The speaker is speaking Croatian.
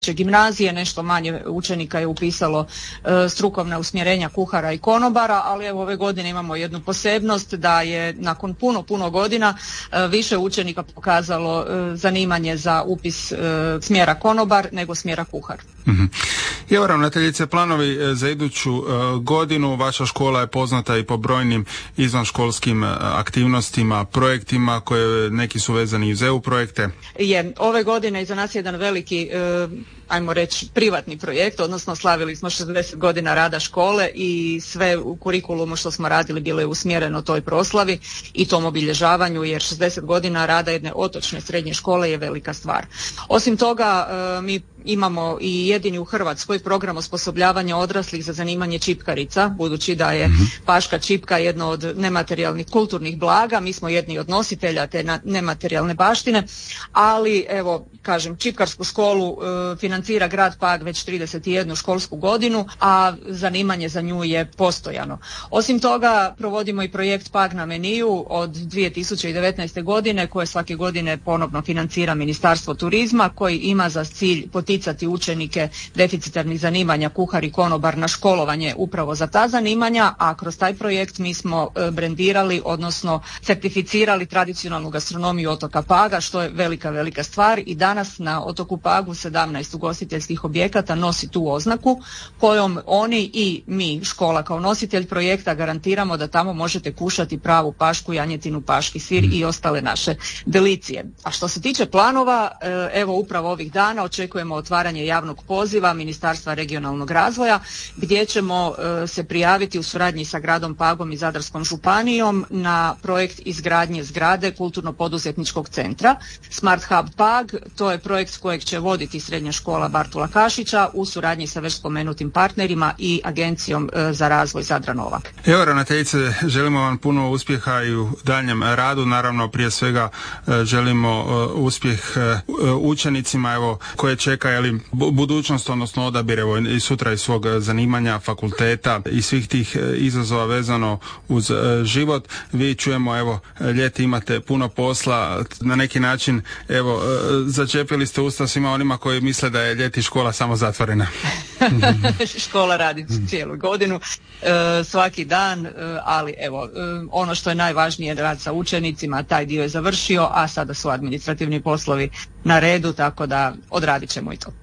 gimnazije, nešto manje učenika je upisalo strukovna usmjerenja kuhara i konobara, ali evo ove godine imamo jednu posebnost da je nakon puno godina više učenika pokazalo zanimanje za upis smjera konobar nego smjera kuhar. I evo ravnateljice, planovi za iduću godinu. Vaša škola je poznata i po brojnim izvanškolskim aktivnostima, projektima koje neki su vezani uz EU projekte. Ove godine iza nas je jedan veliki ajmo reći privatni projekt, odnosno slavili smo 60 godina rada škole i sve u kurikulumu što smo radili bilo je usmjereno toj proslavi i tom obilježavanju, jer 60 godina rada jedne otočne srednje škole je velika stvar. Osim toga mi imamo i jedini u Hrvatskoj program osposobljavanja odraslih za zanimanje čipkarica, budući da je paška čipka jedno od nematerijalnih kulturnih blaga, mi smo jedni od nositelja te nematerijalne baštine, ali evo kažem, čipkarsku školu financira grad Pag već 31 školsku godinu, a zanimanje za nju je postojano. Osim toga provodimo i projekt Pag na meniju od 2019. godine koje svake godine ponovno financira Ministarstvo turizma, koji ima za cilj poticati učenike deficitarnih zanimanja kuhar i konobar na školovanje upravo za ta zanimanja, a kroz taj projekt mi smo brendirali, odnosno certificirali tradicionalnu gastronomiju otoka Paga, što je velika stvar, i danas na otoku Pagu 17 ugostiteljskih objekata nosi tu oznaku kojom oni i mi, škola kao nositelj projekta, garantiramo da tamo možete kušati pravu pašku, janjetinu, paški sir i ostale naše delicije. A što se tiče planova, evo upravo ovih dana očekujemo otvaranje javnog poziva Ministarstva regionalnog razvoja gdje ćemo se prijaviti u suradnji sa gradom Pagom i Zadarskom županijom na projekt izgradnje zgrade kulturno-poduzetničkog centra Smart Hub Pag. To je projekt kojeg će voditi srednja škola Bartula Kašića u suradnji sa već spomenutim partnerima i Agencijom za razvoj Zadra Nova. Evo ravnateljice, želimo vam puno uspjeha i u daljnjem radu. Naravno, prije svega želimo uspjeh učenicima, evo, koje čeka budućnost, odnosno odabir evo i sutra iz svog zanimanja, fakulteta i svih tih izazova vezano uz život. Vi čujemo, evo, ljeti imate puno posla, na neki način, evo, začepili ste usta svima onima koji misle da je ljeti škola samo zatvorena. Škola radi cijelu godinu, svaki dan, ali evo, ono što je najvažnije, rad sa učenicima, taj dio je završio, a sada su administrativni poslovi na redu, tako da odradit ćemo i to.